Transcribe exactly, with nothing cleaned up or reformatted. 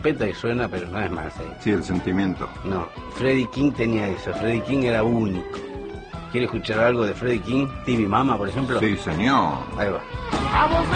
trompeta que suena, pero no es Marseille. Sí, el sentimiento. No, Freddie King tenía eso, Freddie King era único. ¿Quiere escuchar algo de Freddie King? Stevie Mama, por ejemplo. Sí, señor. Ahí va. I was